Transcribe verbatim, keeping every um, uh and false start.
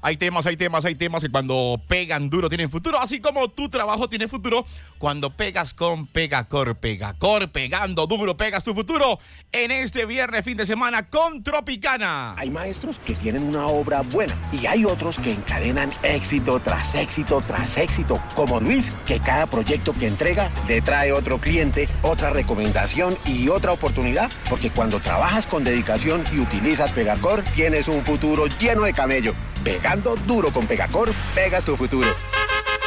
Hay temas, hay temas, hay temas que cuando pegan duro tienen futuro, así como tu trabajo tiene futuro cuando pegas con Pegacor. Pegacor, pegando duro, pegas tu futuro en este viernes, fin de semana con Tropicana. Hay maestros que tienen una obra buena y hay otros que encadenan éxito tras éxito tras éxito, como Luis, que cada proyecto que entrega le trae otro cliente, otra recomendación y otra oportunidad, porque cuando trabajas con dedicación y utilizas Pegacor, tienes un futuro lleno de camello. Pegando duro con Pegacor, pegas tu futuro.